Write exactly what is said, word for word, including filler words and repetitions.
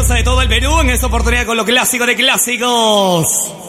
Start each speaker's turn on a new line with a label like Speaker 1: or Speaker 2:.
Speaker 1: de todo el Perú en esta oportunidad con lo clásico de clásicos.